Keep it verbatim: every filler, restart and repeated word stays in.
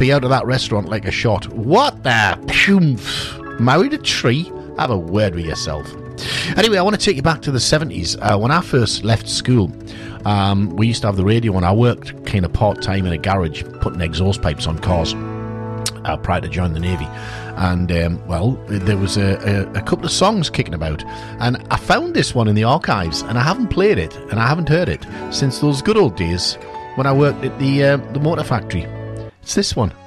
be out of that restaurant like a shot. What the? Married a tree? Have a word with yourself. Anyway, I want to take you back to the seventies. Uh, when I first left school, um, we used to have the radio on. I worked kind of part-time in a garage, putting exhaust pipes on cars uh, prior to joining the Navy. And, um, well, there was a, a, a couple of songs kicking about. And I found this one in the archives, and I haven't played it, and I haven't heard it since those good old days when I worked at the, uh, the motor factory. It's this one.